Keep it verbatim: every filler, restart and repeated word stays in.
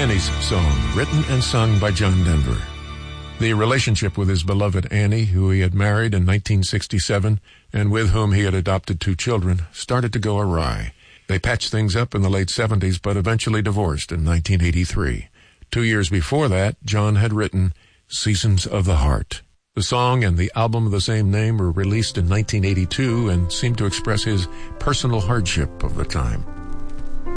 Annie's Song, written and sung by John Denver. The relationship with his beloved Annie, who he had married in nineteen sixty-seven and with whom he had adopted two children, started to go awry. They patched things up in the late seventies, but eventually divorced in nineteen eighty-three. Two years before that, John had written Seasons of the Heart. The song and the album of the same name were released in nineteen eighty-two and seemed to express his personal hardship of the time.